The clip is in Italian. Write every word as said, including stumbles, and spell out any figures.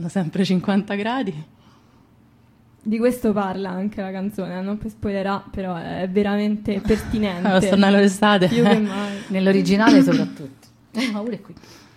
fanno sempre cinquanta gradi. Di questo parla anche la canzone, non per spoilerà, però è veramente pertinente. Lo stornello d'estate. Più che mai. Nell'originale soprattutto. Eh, ma pure qui.